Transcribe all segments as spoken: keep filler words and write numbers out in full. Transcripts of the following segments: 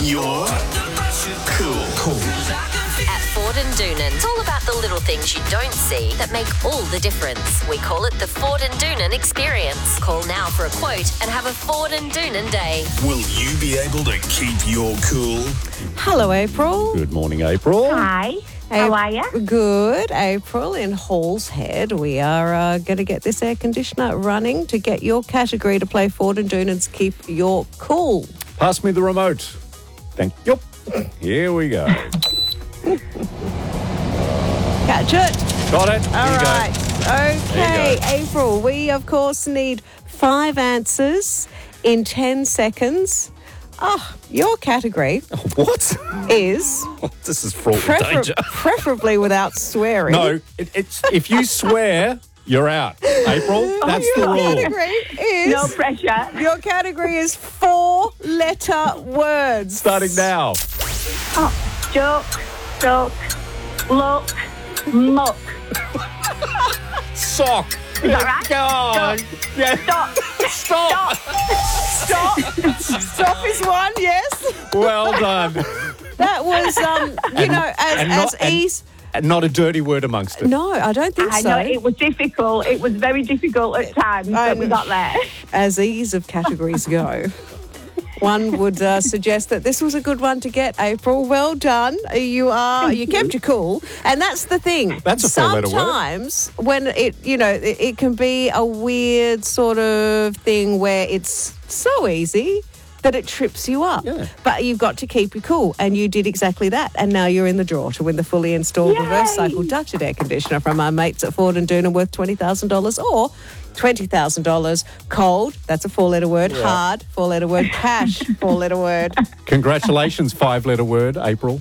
You're cool. Cool. At Ford and Doonan, it's all about the little things you don't see that make all the difference. We call it the Ford and Doonan experience. Call now for a quote and have a Ford and Doonan day. Will you be able to keep your cool? Hello, April. Good morning, April. Hi. How are you? Good. April in Hall's Head. We are uh, going to get this air conditioner running to get your category to play Ford and Doonan's Keep Your Cool. Pass me the remote. Thank you. Here we go. Catch it. Got it. All Here you right. go. Okay, There you April, we, of course, need five answers in ten seconds. Oh, your category What? is This is fraught with prefer- danger. preferably without swearing. No, it, it's if you swear, you're out. April, that's the Your rule. category is... No pressure. Your category is four-letter words. Starting now. Oh, joke, joke, look, muck. Sock. Is that right? Go on. Yeah. Stop. Stop. Stop. Stop is one, yes. Well done. That was, um, you know, as, and as not- and- ease... And not a dirty word amongst it. No, I don't think I so. know it was difficult. It was very difficult at times, but we got there. As ease of categories go, one would uh, suggest that this was a good one to get, April. Well done. You are, you kept your cool. And that's the thing. That's a four-letter word. Sometimes when it, you know, it, it can be a weird sort of thing where it's so easy that it trips you up. Yeah. But you've got to keep your cool, and you did exactly that. And now you're in the draw to win the fully installed Yay! reverse cycle ducted air conditioner from our mates at Ford and Doonan, worth twenty thousand dollars, or twenty thousand dollars. Cold, that's a four-letter word. Yeah. Hard, four-letter word. Cash, four-letter word. Congratulations, five-letter word, April.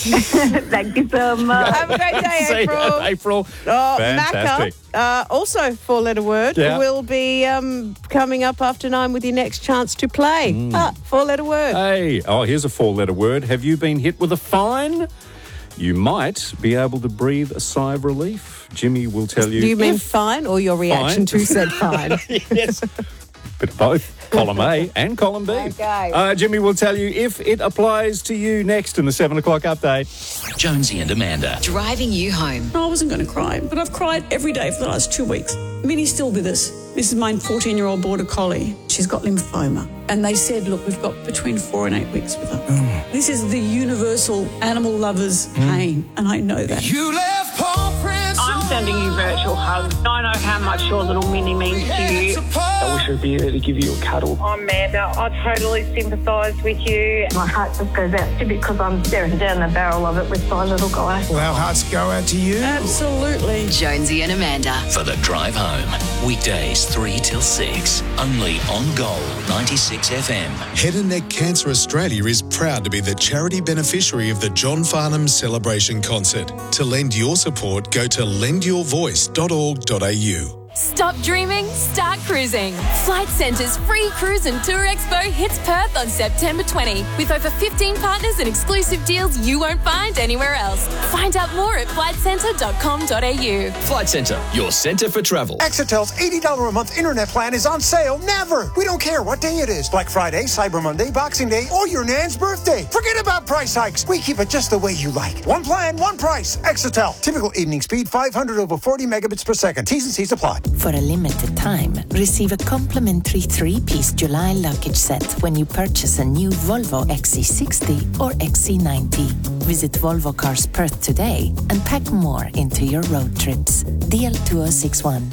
Thank you so much. Have a great day, See April. ya, April. Oh, Fantastic. Macca, uh, also four-letter word, Yeah. will be um, coming up after nine with your next chance to play. Mm. Ah, four-letter word. Hey, oh, here's a four-letter word. Have you been hit with a fine? You might be able to breathe a sigh of relief. Jimmy will tell you. Do you mean if- fine or your reaction Fine. to said fine? Yes. Bit of both. Column A and column B. Okay. Uh, Jimmy will tell you if it applies to you next in the seven o'clock update. Jonesy and Amanda. Driving you home. I wasn't going to cry, but I've cried every day for the last two weeks. Minnie's still with us. This is my fourteen-year-old border collie. She's got lymphoma. And they said, look, we've got between four and eight weeks with her. Mm. This is the universal animal lover's pain, and I know that. You left paw prints. I'm sending you virtual hugs. I know how much your little Minnie means to you. I wish I'd be there to give you a cuddle. I'm Amanda. I totally sympathise with you. My heart just goes out to you because I'm staring down the barrel of it with my little guy. Well, our hearts go out to you. Absolutely. Jonesy and Amanda. For the drive home. Weekdays three till six. Only on Gold ninety-six F M. Head and Neck Cancer Australia is proud to be the charity beneficiary of the John Farnham Celebration Concert. To lend your support, go to lend your voice dot org dot a u. Stop dreaming, start cruising. Flight Centre's free cruise and tour expo hits Perth on September twentieth with over fifteen partners and exclusive deals you won't find anywhere else. Find out more at flight centre dot com dot a u. Flight Centre, your centre for travel. Exetel's eighty dollars a month internet plan is on sale never. We don't care what day it is. Black Friday, Cyber Monday, Boxing Day, or your Nan's birthday. Forget about price hikes. We keep it just the way you like. One plan, one price. Exetel. Typical evening speed five hundred over forty megabits per second. T's and C's apply. For a limited time, receive a complimentary three-piece July luggage set when you purchase a new Volvo X C sixty or X C ninety. Visit Volvo Cars Perth today and pack more into your road trips. D L two oh six one.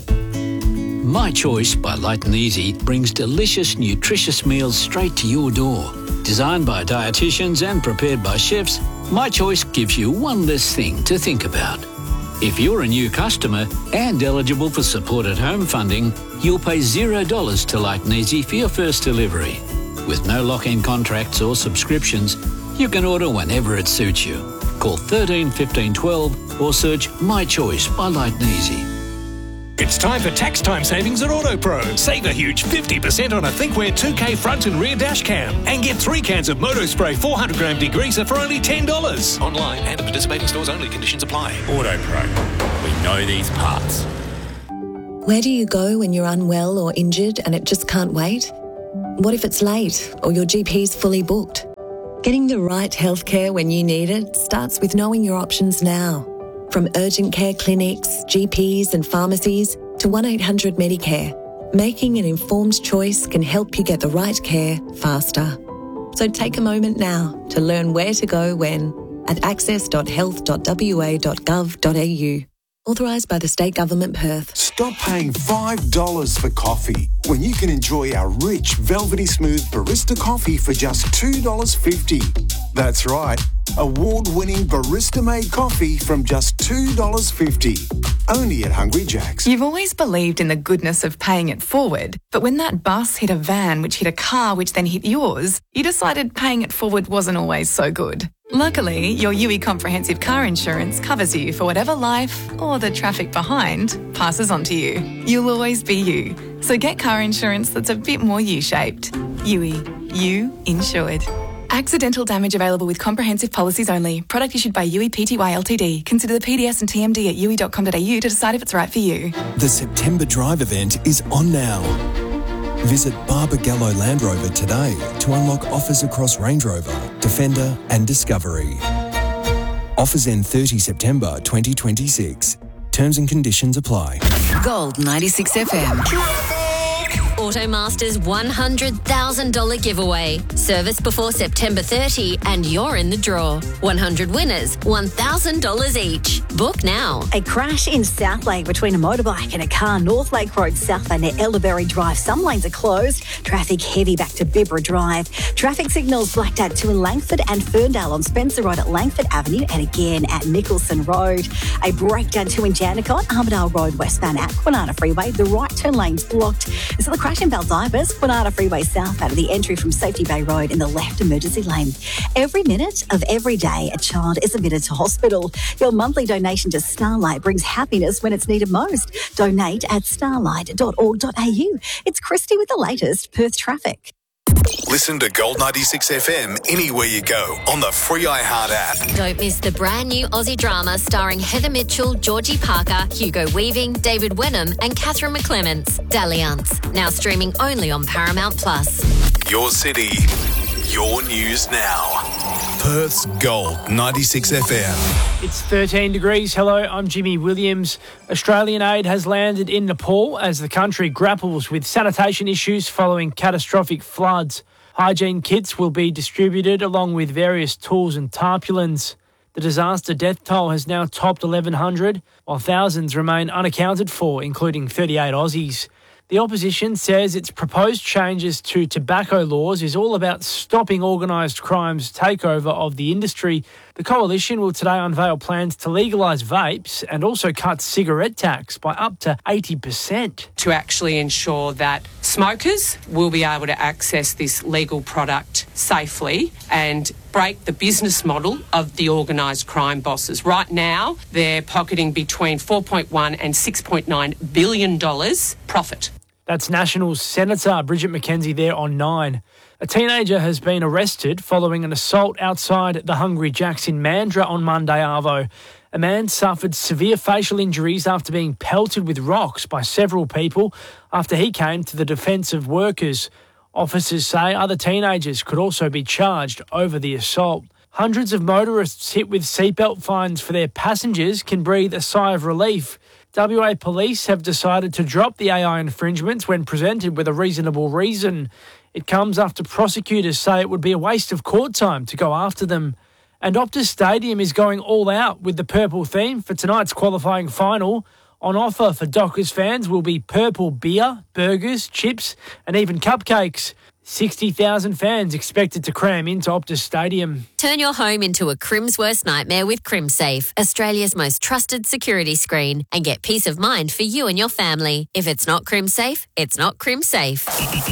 My Choice by Light and Easy brings delicious, nutritious meals straight to your door. Designed by dietitians and prepared by chefs, My Choice gives you one less thing to think about. If you're a new customer and eligible for supported home funding, you'll pay zero dollars to Light and Easy for your first delivery. With no lock-in contracts or subscriptions, you can order whenever it suits you. Call thirteen fifteen twelve or search My Choice by Light and Easy. It's time for tax time savings at AutoPro. Save a huge fifty percent on a ThinkWare two K front and rear dash cam. And get three cans of Motospray four hundred gram degreaser for only ten dollars. Online and at participating stores only. Conditions apply. AutoPro. We know these parts. Where do you go when you're unwell or injured and it just can't wait? What if it's late or your G P's fully booked? Getting the right healthcare when you need it starts with knowing your options now. From urgent care clinics, G Ps and pharmacies to one eight hundred Medicare, making an informed choice can help you get the right care faster. So take a moment now to learn where to go when at access dot health dot w a dot gov dot a u. Authorised by the State Government, Perth. Stop paying five dollars for coffee when you can enjoy our rich, velvety smooth barista coffee for just two dollars fifty. That's right, award-winning barista-made coffee from just two dollars fifty. Only at Hungry Jack's. You've always believed in the goodness of paying it forward, but when that bus hit a van which hit a car which then hit yours, you decided paying it forward wasn't always so good. Luckily, your U I Comprehensive Car Insurance covers you for whatever life, or the traffic behind, passes on to you. You'll always be you. So get car insurance that's a bit more U-shaped. U I. You insured. Accidental damage available with comprehensive policies only. Product issued by U I P T Y Ltd. Consider the P D S and T M D at u i dot com dot a u to decide if it's right for you. The September Drive event is on now. Visit Barbagallo Land Rover today to unlock offers across Range Rover, Defender and Discovery. Offers end thirtieth September twenty twenty-six. Terms and conditions apply. Gold ninety-six F M. Automaster's one hundred thousand dollars giveaway. Service before September thirtieth and you're in the draw. one hundred winners, one thousand dollars each. Book now. A crash in South Lake between a motorbike and a car. North Lake Road south near Elderberry Drive. Some lanes are closed. Traffic heavy back to Bibra Drive. Traffic signals blacked out to in Langford and Ferndale on Spencer Road at Langford Avenue and again at Nicholson Road. A breakdown to in Jandakot, Armidale Road westbound at Kwinana Freeway. The right turn lane's blocked. So the crash in Baldivis, Kwinana Freeway south out of the entry from Safety Bay Road in the left emergency lane. Every minute of every day, a child is admitted to hospital. Your monthly donation to Starlight brings happiness when it's needed most. Donate at starlight dot org dot a u. It's Christy with the latest Perth traffic. Listen to Gold ninety-six F M anywhere you go on the free iHeart app. Don't miss the brand new Aussie drama starring Heather Mitchell, Georgie Parker, Hugo Weaving, David Wenham and Catherine McClements, Dalliance. Now streaming only on Paramount Plus. Your city, your news now. Perth's Gold ninety-six F M. It's thirteen degrees. Hello, I'm Jimmy Williams. Australian aid has landed in Nepal as the country grapples with sanitation issues following catastrophic floods. Hygiene kits will be distributed along with various tools and tarpaulins. The disaster death toll has now topped eleven hundred, while thousands remain unaccounted for, including thirty-eight Aussies. The opposition says its proposed changes to tobacco laws is all about stopping organised crime's takeover of the industry. The coalition will today unveil plans to legalise vapes and also cut cigarette tax by up to eighty percent. To actually ensure that smokers will be able to access this legal product safely and break the business model of the organised crime bosses. Right now, they're pocketing between four point one and six point nine billion dollars profit. That's Nationals Senator Bridget McKenzie there on nine. A teenager has been arrested following an assault outside the Hungry Jack's in Mandurah on Monday, Arvo. A man suffered severe facial injuries after being pelted with rocks by several people after he came to the defence of workers. Officers say other teenagers could also be charged over the assault. Hundreds of motorists hit with seatbelt fines for their passengers can breathe a sigh of relief. W A Police have decided to drop the A I infringements when presented with a reasonable reason. It comes after prosecutors say it would be a waste of court time to go after them. And Optus Stadium is going all out with the purple theme for tonight's qualifying final. On offer for Dockers fans will be purple beer, burgers, chips and even cupcakes. sixty thousand fans expected to cram into Optus Stadium. Turn your home into a Crim's worst nightmare with CrimSafe, Australia's most trusted security screen, and get peace of mind for you and your family. If it's not CrimSafe, it's not CrimSafe.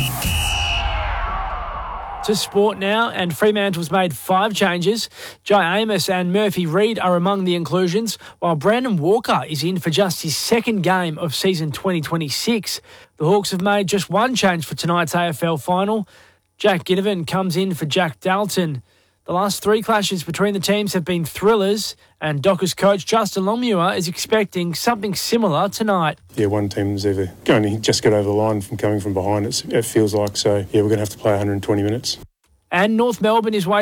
To sport now, and Fremantle's made five changes. Jai Amos and Murphy Reid are among the inclusions, while Brandon Walker is in for just his second game of season twenty twenty-six. The Hawks have made just one change for tonight's A F L final. Jack Ginnivan comes in for Jack Dalton. The last three clashes between the teams have been thrillers, and Dockers coach Justin Longmuir is expecting something similar tonight. Yeah, one team's ever only just got over the line from coming from behind, it's, it feels like. So, yeah, we're going to have to play one hundred twenty minutes. And North Melbourne is waiting